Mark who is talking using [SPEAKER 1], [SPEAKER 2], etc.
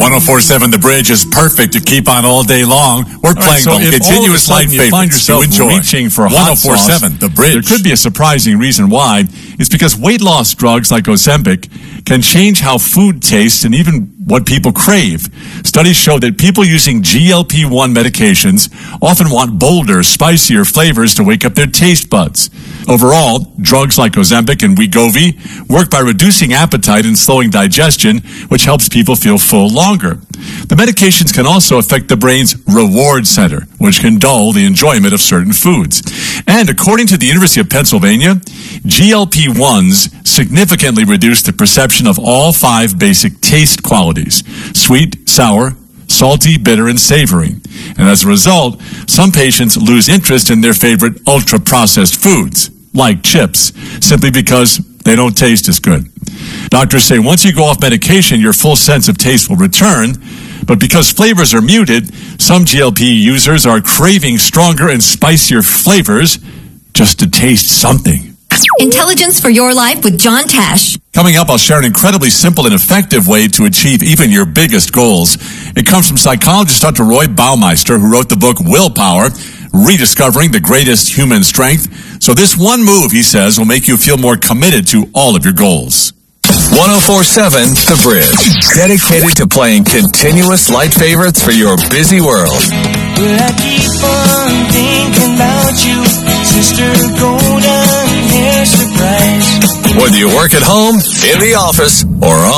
[SPEAKER 1] 104.7 The Bridge is perfect to keep on all day long. We're playing the continuous light favorites.
[SPEAKER 2] You find yourself reaching for hot sauce,
[SPEAKER 1] 104.7 The Bridge.
[SPEAKER 2] There could be a surprising reason why. It's because weight loss drugs like Ozempic can change how food tastes and even what people crave. Studies show that people using GLP-1 medications often want bolder, spicier flavors to wake up their taste buds. Overall, drugs like Ozempic and Wegovy work by reducing appetite and slowing digestion, which helps people feel full longer. The medications can also affect the brain's reward center, which can dull the enjoyment of certain foods. And according to the University of Pennsylvania, GLP-1s significantly reduce the perception of all 5 basic taste qualities: sweet, sour, salty, bitter, and savory. And as a result, some patients lose interest in their favorite ultra-processed foods, like chips, simply because they don't taste as good. Doctors say once you go off medication, your full sense of taste will return, but because flavors are muted, some GLP users are craving stronger and spicier flavors just to taste something.
[SPEAKER 3] Intelligence for your life with John Tash.
[SPEAKER 1] Coming up, I'll share an incredibly simple and effective way to achieve even your biggest goals. It comes from psychologist Dr. Roy Baumeister, who wrote the book Willpower, Rediscovering the Greatest Human Strength. So this one move, he says, will make you feel more committed to all of your goals.
[SPEAKER 4] 104.7 The Bridge, dedicated to playing continuous light favorites for your busy world.
[SPEAKER 5] Well, I keep on thinking about you, Sister Golden Hair Surprise.
[SPEAKER 4] Whether you work at home, in the office, or on